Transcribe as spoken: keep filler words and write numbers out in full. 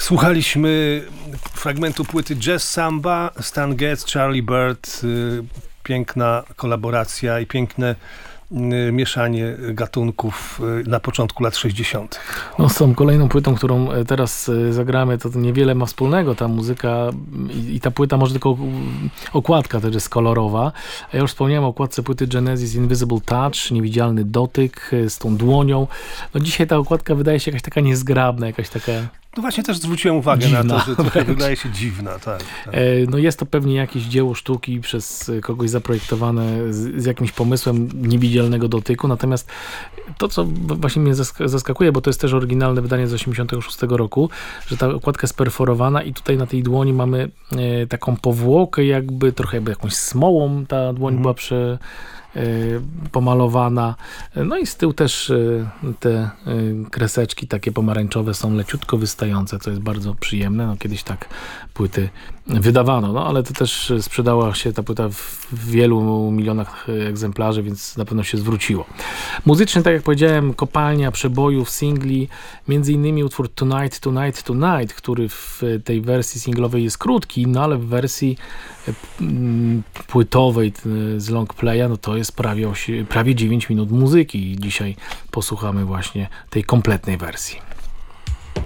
Słuchaliśmy fragmentu płyty Jazz Samba, Stan Getz, Charlie Bird, piękna kolaboracja i piękne mieszanie gatunków na początku lat sześćdziesiątych. No z tą kolejną płytą, którą teraz zagramy, to niewiele ma wspólnego. Ta muzyka i, i ta płyta, może tylko okładka też jest kolorowa. A ja już wspomniałem o okładce płyty Genesis Invisible Touch, niewidzialny dotyk z tą dłonią. No dzisiaj ta okładka wydaje się jakaś taka niezgrabna, jakaś taka... No właśnie też zwróciłem uwagę dziwna, na to, że trochę wydaje się dziwna. Tak, tak. No jest to pewnie jakieś dzieło sztuki przez kogoś zaprojektowane z, z jakimś pomysłem niewidzialnego dotyku, natomiast to, co właśnie mnie zaskakuje, bo to jest też oryginalne wydanie z osiemdziesiątego szóstego roku, że ta okładka jest perforowana i tutaj na tej dłoni mamy e, taką powłokę, jakby trochę jakby jakąś smołą ta dłoń mm. była prze pomalowana. No i z tyłu też te kreseczki takie pomarańczowe są leciutko wystające, co jest bardzo przyjemne. No kiedyś tak płyty wydawano, no ale to też sprzedała się ta płyta w wielu milionach egzemplarzy, więc na pewno się zwróciło. Muzycznie, tak jak powiedziałem, kopalnia przebojów, singli, między innymi utwór Tonight, Tonight, Tonight, który w tej wersji singlowej jest krótki, no ale w wersji płytowej z long playa, no to jest prawie, prawie dziewięć minut muzyki i dzisiaj posłuchamy właśnie tej kompletnej wersji.